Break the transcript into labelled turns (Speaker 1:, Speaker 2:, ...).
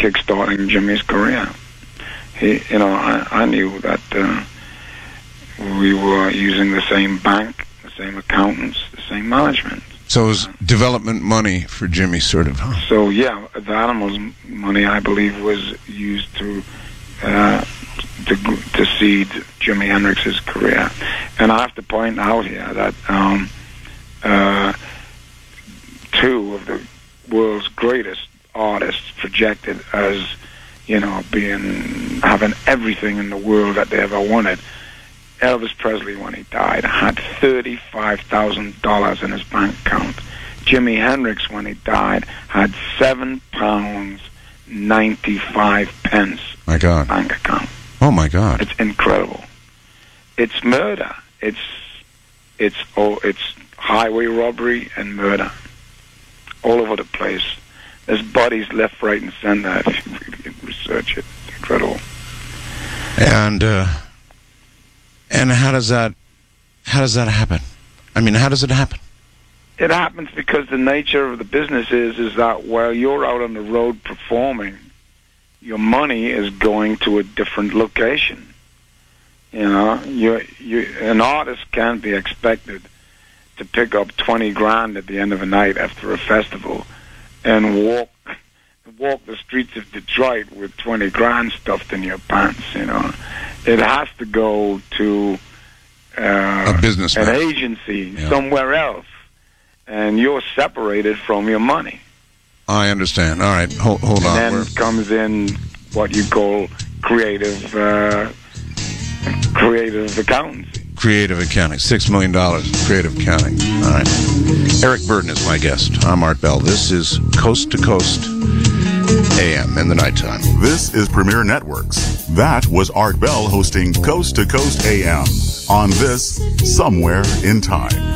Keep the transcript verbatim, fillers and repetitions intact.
Speaker 1: kickstarting Jimmy's career. He, you know, I, I knew that uh, we were using the same bank, the same accountants, the same management.
Speaker 2: So it was development money for Jimmy, sort of, huh?
Speaker 1: So, yeah, the Animals money, I believe, was used to uh, to, to seed Jimi Hendrix's career. And I have to point out here that um, uh, two of the world's greatest artists projected as, you know, being having everything in the world that they ever wanted. Elvis Presley, when he died, had thirty-five thousand dollars in his bank account. Jimi Hendrix, when he died, had seven pounds ninety-five pence.
Speaker 2: My God.
Speaker 1: Bank account.
Speaker 2: Oh my God.
Speaker 1: It's incredible. It's murder. It's it's oh it's highway robbery and murder all over the place. There's bodies left, right, and center. If you really research it, it's incredible.
Speaker 2: And uh, and how does that how does that happen? I mean, how does it happen?
Speaker 1: It happens because the nature of the business is is that while you're out on the road performing, your money is going to a different location. You know, you you an artist can't be expected to pick up twenty grand at the end of a night after a festival and walk walk the streets of Detroit with twenty grand stuffed in your pants. You know, it has to go to uh,
Speaker 2: a businessman,
Speaker 1: an agency
Speaker 2: yeah.
Speaker 1: somewhere else, and you're separated from your money.
Speaker 2: I understand. All right, hold, hold
Speaker 1: and
Speaker 2: on.
Speaker 1: Then
Speaker 2: We're...
Speaker 1: comes in what you call creative, uh, creative accountancy.
Speaker 2: Creative accounting, six million dollars. Creative accounting. All right. Eric Burden is my guest. I'm Art Bell. This is Coast to Coast A M in the nighttime.
Speaker 3: This is Premier Networks. That was Art Bell hosting Coast to Coast A M on this Somewhere in Time.